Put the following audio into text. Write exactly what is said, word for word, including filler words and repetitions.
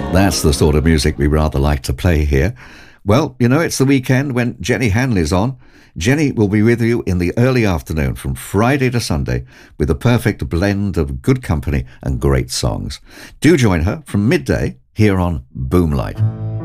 That's the sort of music we rather like to play here. Well, you know, it's the weekend when Jenny Hanley's on. Jenny will be with you in the early afternoon from Friday to Sunday with a perfect blend of good company and great songs. Do join her from midday here on Boomlight.